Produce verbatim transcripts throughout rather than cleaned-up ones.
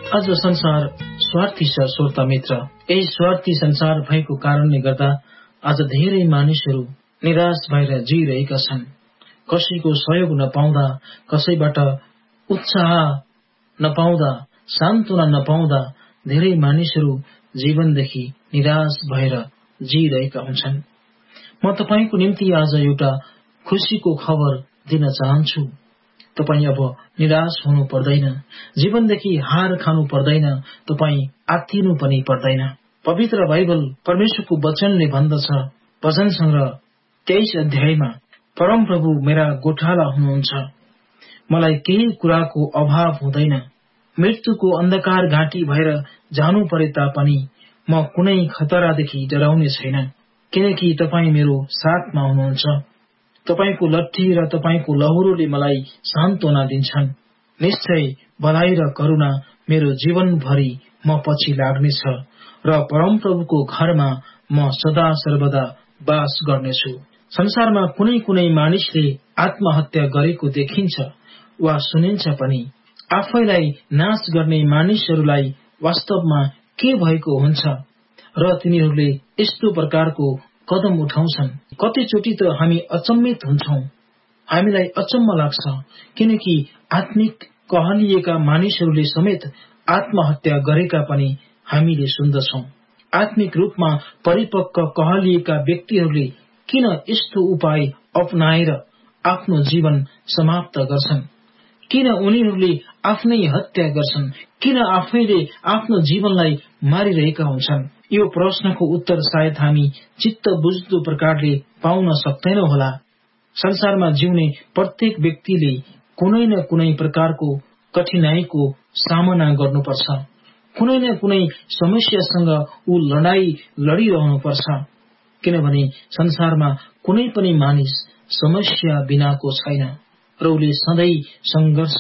आज संसार स्वार्थी छ श्रोता मित्र। यही स्वार्थी संसार भएको कारणले गर्दा आज धेरै मानिसहरू निराश भएर जिइरहेका छन्। कसैको सहयोग नपाउँदा, कसैबाट उत्साह नपाउँदा, सान्त्वना नपाउँदा धेरै मानिसहरू जीवनदेखि निराश भएर जिइरहेका हुन्छन्। म तपाईको निम्ति आज एउटा खुशीको खबर दिन चाहन्छु। तपाई अब निराश हुनु पर्दैन, जीवनदेखि हार खानु पर्दैन, तपाई आत्तिनु पनि पर्दैन। पवित्र बाइबल परमेश्वरको वचनले भन्दछ, भजन संग्रह तेइस अध्यायमा, परम प्रभु मेरा गोठाला हुनुहुन्छ, मलाई केही कुराको अभाव हुँदैन। मृत्युको अन्धकार घाटी भएर जानु परे तापनि म कुनै खतरादेखि डराउने छैन, किनकि तपाई मेरो साथमा हुनुहुन्छ। तपाईको लट्ठी र तपाईको लहुरोले मलाई सान्त्वना दिन्छन्। निश्चय भलाइ र करुणा मेरो जीवनभरि म पछि लाग्नेछ र परमप्रभुको घरमा म सदा सर्वदा वास गर्नेछु। संसारमा कुनै कुनै मानिसले आत्महत्या गरेको देखिन्छ वा सुनिन्छ पनि। आफैलाई नाश गर्ने मानिसहरूलाई वास्तवमा के भएको हुन्छ र तिनीहरूले यस्तो प्रकारको कदम उठाउँछन्। कतिचोटि त हामी अचम्मित हुन्छौं। हामीलाई अचम्म लाग्छ, किनकि आत्मिक कहलिएका मानिसहरूले समेत आत्महत्या गरेका पनि हामीले सुन्दछौं। आत्मिक रूपमा परिपक्व कहलिएका व्यक्तिहरूले किन यस्तो उपाय अपनाएर आफ्नो जीवन समाप्त गर्छन्? किन उनीहरूले आफ्नै हत्या गर्छन्? किन आफैले आफ्नो जीवनलाई मारिरहेका हुन्छन्? यो प्रश्नको उत्तर सायद हामी चित्त बुझ्दो प्रकारले पाउन सक्दैनौं होला। संसारमा जिउने प्रत्येक व्यक्तिले कुनै न कुनै प्रकारको कठिनाईको सामना गर्नुपर्छ। कुनै न कुनै समस्यासँग ऊ लडाई लडिरहनुपर्छ, किनभने संसारमा कुनै पनि मानिस समस्या बिनाको छैन र उसले सधैँ संघर्ष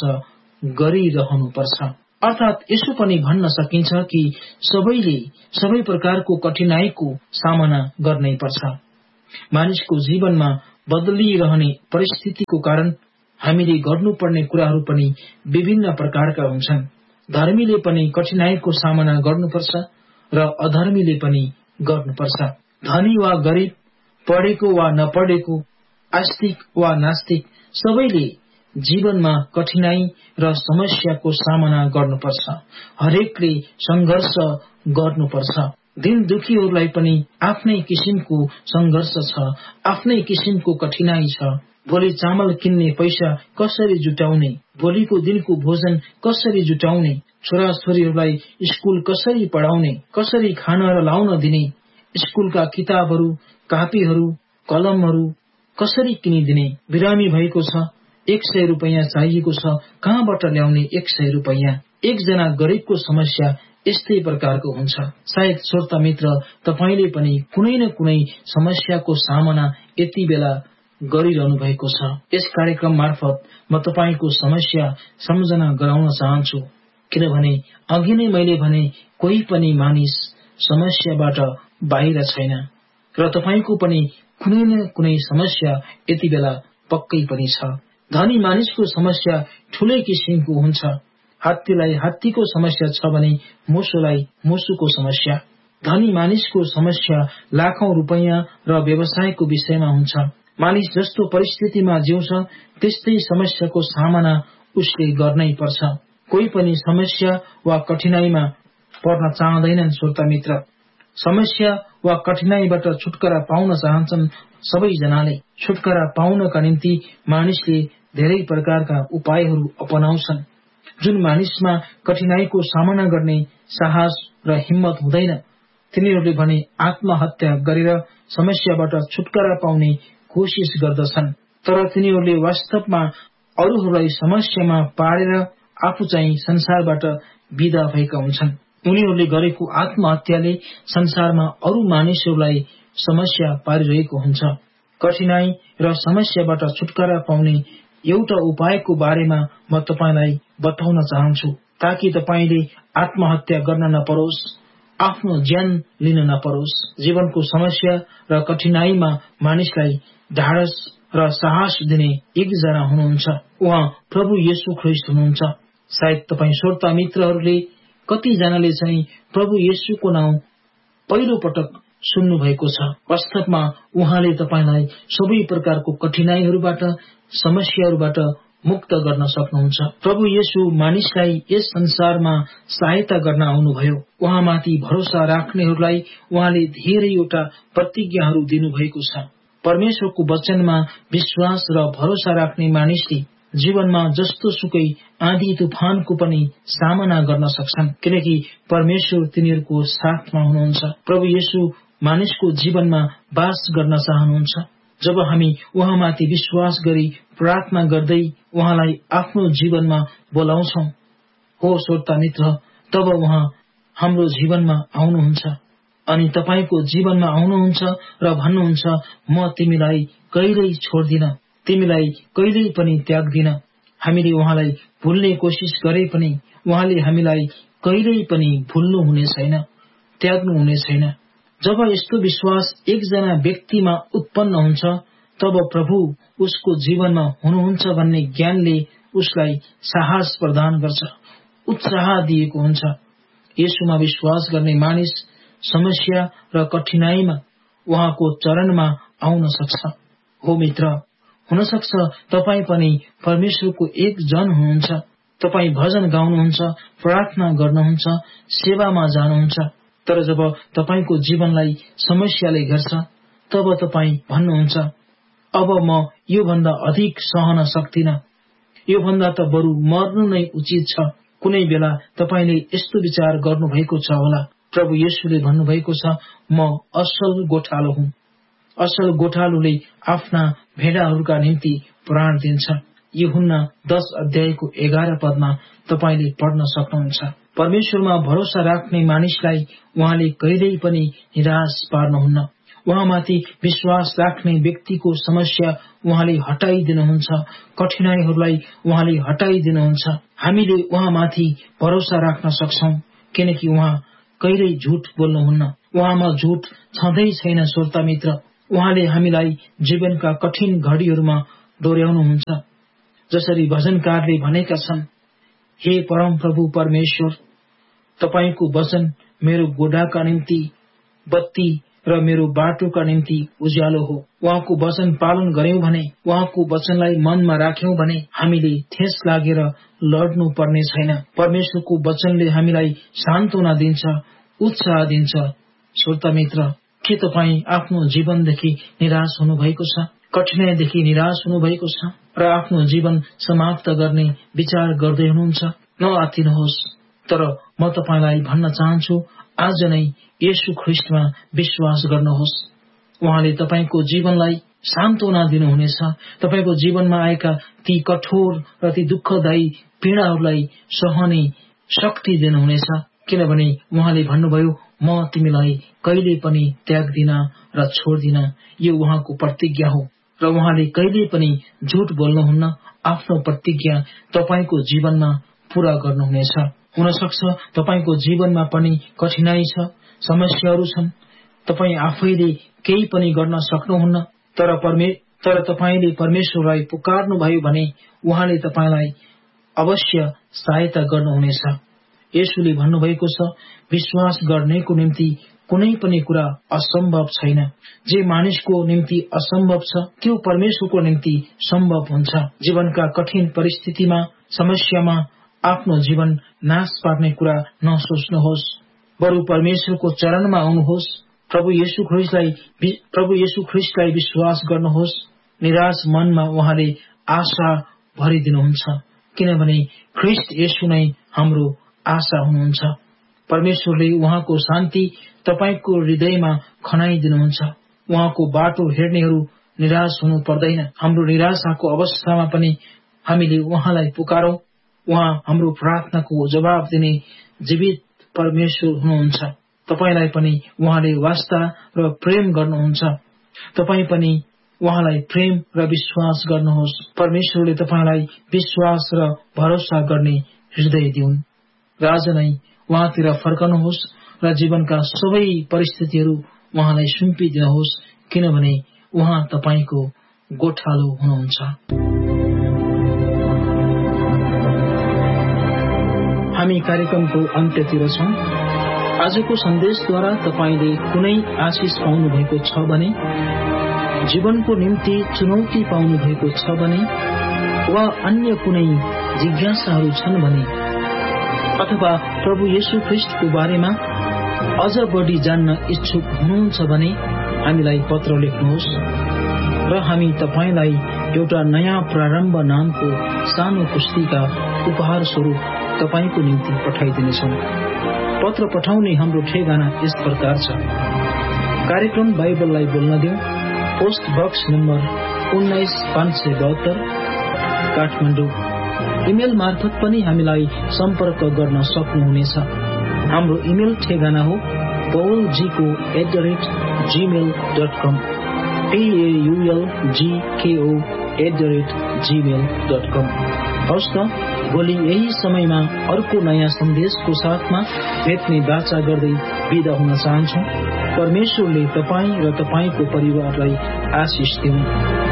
गरिरहनुपर्छ। अर्थात यसो पनि भन्न सकिन्छ कि सबैले सबै प्रकारको कठिनाईको सामना गर्नै पर्छ। मानिसको जीवनमा बदलिरहने परिस्थितिको कारण हामीले गर्नुपर्ने कुराहरू पनि विभिन्न प्रकारका हुन्छन्। धर्मीले पनि कठिनाईको सामना गर्नुपर्छ र अधर्मीले पनि गर्नुपर्छ। धनी वा गरीब, पढेको वा नपढेको, आस्तिक वा नास्तिक, सबैले जीवनमा कठिनाई र समस्याको सामना गर्नुपर्छ। हरेकले संघर्ष गर्नुपर्छ। दिन दुखीहरूलाई पनि आफ्नै किसिमको संघर्ष छ, आफ्नै किसिमको कठिनाई छ। भोलि चामल किन्ने पैसा कसरी जुटाउने, भोलिको दिनको भोजन कसरी जुटाउने, छोरा छोरीहरूलाई स्कूल कसरी पढाउने, कसरी खान र लाउन दिने, स्कूलका किताबहरू, कापीहरू, कलमहरू कसरी किनिदिने। बिरामी भएको छ, एक सय रुपैयाँ चाहिएको छ, कहाँबाट ल्याउने एक सय रुपैयाँ? एकजना गरीबको समस्या यस्तै प्रकारको हुन्छ। सायद श्रोता मित्र, तपाईले पनि कुनै न कुनै समस्याको सामना यति बेला गरिरहनु भएको छ। यस कार्यक्रम मार्फत म तपाईको समस्या सम्झना गराउन चाहन्छु, किनभने अघि नै मैले भने कोही पनि मानिस समस्याबाट बाहिर छैन र तपाईको पनि कुनै न कुनै समस्या यति बेला पक्कै पनि छ। धनी मानिसको समस्या ठूलै किसिमको हुन्छ। हात्तीलाई हात्तीको समस्या छ भने मुसोलाई मुसुको समस्या। धनी मानिसको समस्या लाखौं रुपैयाँ र व्यवसायको विषयमा हुन्छ। मानिस जस्तो परिस्थितिमा जिउँछ त्यस्तै समस्याको सामना उसले गर्नै पर्छ। कोही पनि समस्या वा कठिनाईमा पर्न चाहँदैनन्। श्रोता मित्र, समस्या वा कठिनाईबाट छुटकारा पाउन चाहन्छन् सबैजनाले। छुटकारा पाउनका निम्ति मानिसले धेरै प्रकारका उपायहरू अपनाउँछन्। जुन मानिसमा कठिनाईको सामना गर्ने साहस र हिम्मत हुँदैन, तिनीहरूले भने आत्महत्या गरेर समस्याबाट छुटकारा पाउने कोशिश गर्दछन्। तर तिनीहरूले वास्तवमा अरूहरूलाई समस्यामा पारेर आफू चाहिँ संसारबाट विदा भएका हुन्छन्। उनीहरूले गरेको आत्महत्याले संसारमा अरू मानिसहरूलाई समस्या पारिरहेको हुन्छ। कठिनाई र समस्याबाट छुटकारा पाउने एउटा उपायको बारेमा म तपाईलाई बताउन चाहन्छु, ताकि तपाईले आत्महत्या गर्न नपरोस्, आफ्नो ज्यान लिन नपरोस्। जीवनको समस्या र कठिनाईमा मानिसलाई ढाडस र साहस दिने एकजना हुनुहुन्छ। उहाँ प्रभु येशू ख्रीष्ट हुनुहुन्छ। सायद तपाई श्रोता मित्रहरूले कतिजनाले चाहिँ प्रभु येशूको नाउँ पहिलो पटक सुन्नु भएको छ। वास्तवमा उहाँले तपाईलाई सबै प्रकारको कठिनाइहरूबाट, समस्याहरूबाट मुक्त गर्न सक्नुहुन्छ। प्रभु येशू मानिसलाई यस संसारमा सहायता गर्न आउनुभयो। उहाँमाथि भरोसा राख्नेहरूलाई उहाँले धेरैवटा प्रतिज्ञाहरू दिनुभएको छ। परमेश्वरको वचनमा विश्वास र भरोसा राख्ने मानिसले जीवनमा जस्तो सुकै आँधी तुफानको पनि सामना गर्न सक्छन्, किनकि परमेश्वर तिनीहरूको साथमा हुनुहुन्छ। प्रभु येशू मानिसको जीवनमा वास गर्न चाहनुहुन्छ। जब हामी उहाँमाथि विश्वास गरी प्रार्थना गर्दै उहाँलाई आफ्नो जीवनमा बोलाउँछौं, हो श्रोता मित्र, तब उहाँ हाम्रो जीवनमा आउनुहुन्छ अनि तपाईको जीवनमा आउनुहुन्छ र भन्नुहुन्छ, म तिमीलाई कहिल्यै छोड्दिन, तिमीलाई कहिल्यै पनि त्याग्दिन। हामीले उहाँलाई भुल्ने कोसिस गरे पनि उहाँले हामीलाई कहिल्यै पनि भुल्नु हुने छैन, त्याग्नु हुने छैन। जब यस्तो विश्वास एकजना व्यक्तिमा उत्पन्न हुन्छ, तब प्रभु उसको जीवनमा हुनुहुन्छ भन्ने ज्ञानले उसलाई साहस प्रदान गर्छ, उत्साह दिएको हुन्छ। येशूमा विश्वास गर्ने मानिस समस्या र कठिनाइमा उहाँको चरणमा आउन सक्छ। हो मित्र, हुन सक्छ तपाई पनि परमेश्वरको एक जन हुनुहुन्छ। तपाई भजन गाउनुहुन्छ, प्रार्थना गर्नुहुन्छ, सेवामा जानुहुन्छ, तर जब तपाईको जीवनलाई समस्याले घेर्छ, तब तपाई भन्नुहुन्छ, अब म यो भन्दा अधिक सहन सक्दिन, यो भन्दा त बरु मर्नु नै उचित छ। कुनै बेला तपाईले यस्तो विचार गर्नुभएको छ होला। प्रभु येशूले भन्नुभएको छ, म असल गोठालो हुँ। असल गोठालोले आफ्ना भेडाहरूका निम्ति प्राण दिन्छ। यूहन्ना दश अध्यायको एघार पदमा तपाईले पढ्न सक्नुहुन्छ। परमेश्वरमा भरोसा राख्ने मानिसलाई उहाँले कहिल्यै पनि निराश पार्नुहुन्न। उहाँमाथि विश्वास राख्ने व्यक्तिको समस्या उहाँले हटाइदिनुहुन्छ, कठिनाइहरूलाई उहाँले हटाइदिनुहुन्छ। हामीले उहाँमाथि भरोसा राख्न सक्छौं, किनकि उहाँ कहिल्यै झुट बोल्नुहुन्न। उहाँमा झुट छँदै छैन। श्रोता मित्र, उहाँले हामीलाई जीवनका कठिन घडीहरूमा डोर्याउनुहुन्छ। जसरी भजनकारले भनेका छन्, हे परम प्रभु परमेश्वर, तपाईको वचन मेरो गोडाका निम्ति बत्ती र मेरो बाटोका निम्ति उज्यालो हो। उहाँको वचन पालन गर्यौं भने, उहाँको वचनलाई मनमा राख्यौं भने हामीले ठेस लागेर लड्नु पर्ने छैन। परमेश्वरको वचनले हामीलाई सान्त्वना दिन्छ, उत्साह दिन्छ। श्रोता मित्र, के तपाई आफ्नो जीवनदेखि निराश हुनुभएको छ? कठिनाइदेखि निराश हुनुभएको छ र आफ्नो जीवन समाप्त गर्ने विचार गर्दै हुनुहुन्छ? नआत्तिनुहोस्, तर म तपाईलाई भन्न चाहन्छु, आज नै येशू ख्रीष्टमा विश्वास गर्नुहोस्। उहाँले तपाईको जीवनलाई सान्त्वना दिनुहुनेछ। तपाईको जीवनमा आएका ती कठोर र ती दुःखदायी पीडाहरूलाई सहने शक्ति दिनुहुनेछ, किनभने उहाँले भन्नुभयो, म तिमीलाई कहिले पनि त्याग्दिन र छोड्दिन। यो उहाँको प्रतिज्ञा हो र उहाँले कहिले पनि झुट बोल्नुहुन्न। आफ्नो प्रतिज्ञा तपाईको जीवनमा पूरा गर्नुहुनेछ। हुन सक्छ तपाईको जीवनमा पनि कठिनाई छ, समस्याहरू छन्, तपाई आफैले केही पनि गर्न सक्नुहुन्न, तर परमे तर तपाईले परमेश्वरलाई पुकार्नु भयो भने उहाँले तपाईलाई अवश्य सहायता गर्नुहुनेछ। येशूले भन्नुभएको छ, विश्वास गर्नेको निम्ति कुनै पनि कुरा असम्भव छैन। जे मानिसको निम्ति असम्भव छ, त्यो परमेश्वरको निम्ति सम्भव हुन्छ। जीवनका कठिन परिस्थितिमा, समस्यामा आफ्नो जीवन नाश पार्ने कुरा नसोच्नुहोस्, बरु परमेश्वरको चरणमा आउनुहोस्। प्रभु येशू ख्रीष्टलाई प्रभु येशू ख्रीष्टलाई विश्वास गर्नुहोस्। निराश मनमा उहाँले आशा भरिदिनुहुन्छ, किनभने ख्रीष्ट येशू नै हाम्रो आशा हुनुहुन्छ। परमेश्वरले उहाँको शान्ति तपाईको हृदयमा खनाइदिनुहुन्छ। उहाँको बाटो हेर्नेहरू निराश हुनु पर्दैन। हाम्रो निराशाको अवस्थामा पनि हामीले उहाँलाई पुकारौं। उहाँ हाम्रो प्रार्थनाको जवाब दिने जीवित परमेश्वर हुनुहुन्छ। तपाईलाई पनि उहाँले वास्ता र प्रेम गर्नुहुन्छ। तपाई पनि उहाँलाई प्रेम र विश्वास गर्नुहोस्। परमेश्वरले तपाईलाई विश्वास र भरोसा गर्ने हृदय दिउन्। आज नै उहाँतिर फर्कनुहोस् र जीवनका सबै परिस्थितिहरू उहाँलाई सुम्पिदिनुहोस्, किनभने उहाँ तपाईको गोठालो हुनुहुन्छ। हामी कार्यक्रमको अन्त्यतिर छौं। आजको सन्देशद्वारा तपाईले कुनै आशिष पाउनु भएको छ भने, जीवनको निम्ति चुनौती पाउनु भएको छ भने, वा अन्य कुनै जिज्ञासाहरू छन् भने, अथवा प्रभु येशू ख्रीष्टको बारेमा अझ बढी जान्न इच्छुक हुनुहुन्छ भने हामीलाई पत्र लेख्नुहोस् र हामी तपाईलाई एउटा नयाँ प्रारम्भ नामको सानो पुस्तिका उपहार स्वरूप तपाईको निम्ति पठाइदिनेछौं। पत्र पठाउने हाम्रो ठेगाना यस प्रकार छ। कार्यक्रम बाइबललाई बोल्न देऊ, पोस्ट बक्स नम्बर उन्नाइस पाँच सय बहत्तर, काठमाडौँ। इमेल मार्फत पनि हामीलाई सम्पर्क गर्न सक्नुहुनेछ। हाम्रो इमेल ठेगाना हो paulgko at the rate Gmail dot com, paulgko at the rate Gmail dot कम। हवस् त, भोलि यही समयमा अर्को नयाँ सन्देशको साथमा भेट्ने बाचा गर्दै बिदा हुन चाहन्छौ। परमेश्वरले तपाईँ र तपाईको परिवारलाई आशिष दिउन्।